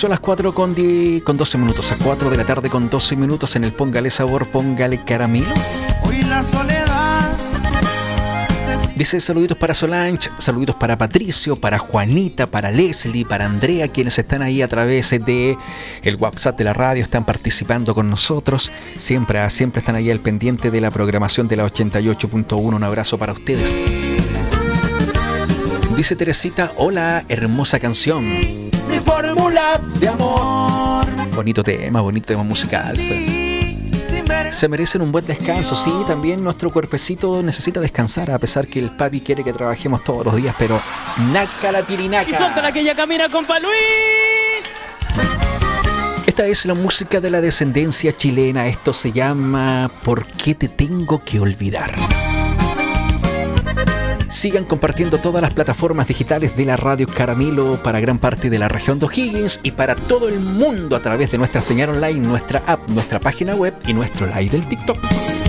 Son las 4 con 12 minutos, a 4 de la tarde con 12 minutos en el Póngale Sabor, Póngale Caramelo. Hoy la soledad. Dice saluditos para Solange, saluditos para Patricio, para Juanita, para Leslie, para Andrea, quienes están ahí a través de el WhatsApp de la radio, están participando con nosotros. Siempre están ahí al pendiente de la programación de la 88.1. Un abrazo para ustedes. Dice Teresita, hola, hermosa canción. Mi fórmula de amor. Bonito tema musical. Se merecen un buen descanso, sí, también nuestro cuerpecito necesita descansar, a pesar que el papi quiere que trabajemos todos los días, pero naca la pirinaca. Y suelta la que ya camina, compa Luis. Esta es la música de la descendencia chilena, esto se llama ¿Por qué te tengo que olvidar? Sigan compartiendo todas las plataformas digitales de la Radio Caramelo para gran parte de la región de O'Higgins y para todo el mundo a través de nuestra señal online, nuestra app, nuestra página web y nuestro live del TikTok.